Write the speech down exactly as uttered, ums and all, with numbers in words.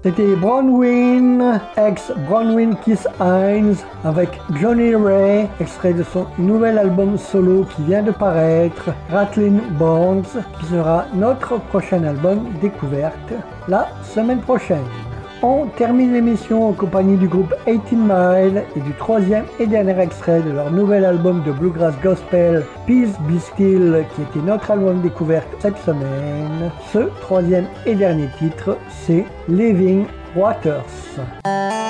C'était Bronwyn, ex Bronwyn Kiss Hines, avec Johnny Ray, extrait de son nouvel album solo qui vient de paraître, Rattling Bones, qui sera notre prochain album découverte la semaine prochaine. On termine l'émission en compagnie du groupe eighteen mile et du troisième et dernier extrait de leur nouvel album de Bluegrass Gospel, Peace Be Still, qui était notre album découverte cette semaine. Ce troisième et dernier titre, c'est Living Waters.